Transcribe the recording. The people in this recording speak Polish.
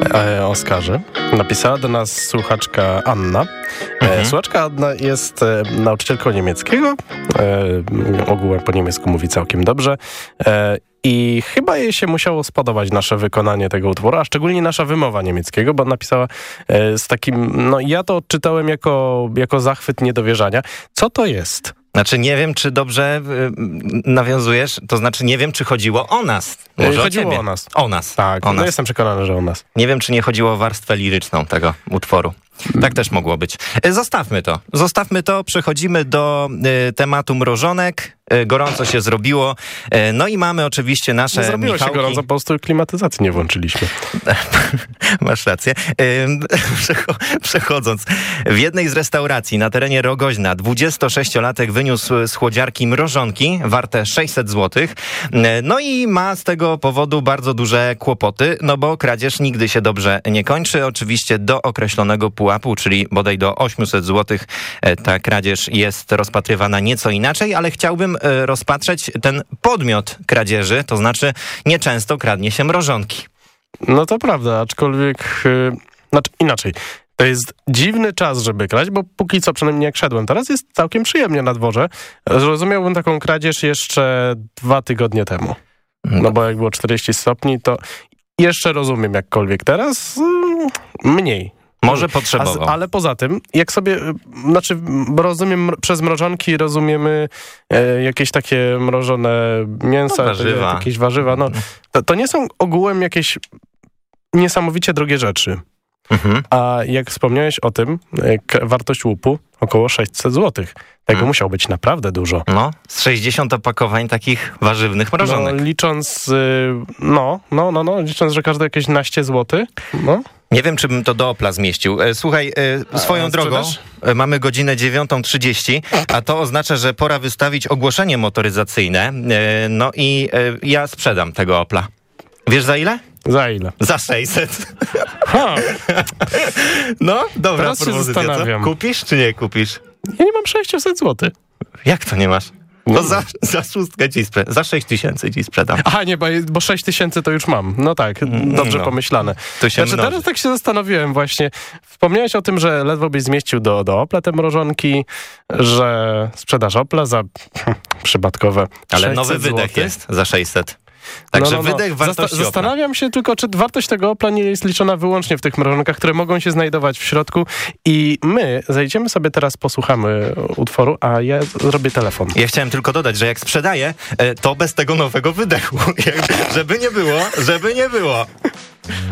Oskarze. Napisała do nas słuchaczka Anna. Słuchaczka Anna jest nauczycielką niemieckiego. Ogółem po niemiecku mówi całkiem dobrze. I chyba jej się musiało spodobać nasze wykonanie tego utworu, a szczególnie nasza wymowa niemieckiego, bo napisała z takim, ja to odczytałem jako zachwyt niedowierzania. Co to jest? Znaczy nie wiem, czy dobrze nawiązujesz, to znaczy nie wiem, czy chodziło o nas. Może chodziło o ciebie. o nas. O nas. Tak, o nas. Jestem przekonany, że o nas. Nie wiem, czy nie chodziło o warstwę liryczną tego utworu. Tak też mogło być. Zostawmy to, przechodzimy do tematu mrożonek. Gorąco się zrobiło. No i mamy oczywiście nasze Zrobiło Michałki. się gorąco, po prostu klimatyzacji nie włączyliśmy. Masz rację. Przechodząc, w jednej z restauracji na terenie Rogoźna 26-latek wyniósł z chłodziarki mrożonki warte 600 zł. No i ma z tego powodu bardzo duże kłopoty, no bo kradzież nigdy się dobrze nie kończy. Oczywiście do określonego pułapu, czyli bodaj do 800 zł ta kradzież jest rozpatrywana nieco inaczej, ale chciałbym rozpatrzeć ten podmiot kradzieży, to znaczy nieczęsto kradnie się mrożonki. No to prawda, aczkolwiek inaczej. To jest dziwny czas, żeby kraść, bo póki co, przynajmniej jak szedłem, teraz jest całkiem przyjemnie na dworze. Zrozumiałbym taką kradzież jeszcze 2 tygodnie temu. No bo jak było 40 stopni, to jeszcze rozumiem jakkolwiek. Teraz mniej. Może potrzebował. Ale poza tym, jak sobie, rozumiem, przez mrożonki rozumiemy jakieś takie mrożone mięsa, jakieś warzywa. To nie są ogółem jakieś niesamowicie drogie rzeczy. A jak wspomniałeś o tym, wartość łupu około 600 zł. Tego musiało być naprawdę dużo. Z 60 opakowań takich warzywnych mrożonek. Licząc, licząc, że każde jakieś naście złotych, Nie wiem, czy bym to do Opla zmieścił. Słuchaj, swoją drogą, mamy godzinę 9:30, a to oznacza, że pora wystawić ogłoszenie motoryzacyjne. No i ja sprzedam tego Opla. Wiesz za ile? Za ile? Za 600. Dobra teraz propozycja. Się zastanawiam. Kupisz czy nie kupisz? Ja nie mam 600 zł. Jak to nie masz? To za 6 ci sprzedam. Za 6 000 ci sprzedam. Aha, nie, bo 6 000 to już mam. No tak, dobrze pomyślane. To się teraz tak się zastanowiłem właśnie. Wspomniałeś o tym, że ledwo byś zmieścił do Opla te mrożonki, że sprzedasz Opla za przypadkowe 600 Ale nowy wydech jest za 600. Także wydech wartości Zastanawiam się tylko, czy wartość tego Opla nie jest liczona wyłącznie w tych mrożonkach, które mogą się znajdować w środku i my zejdziemy sobie teraz, posłuchamy utworu, a ja zrobię telefon. Ja chciałem tylko dodać, że jak sprzedaję, to bez tego nowego wydechu. Żeby nie było.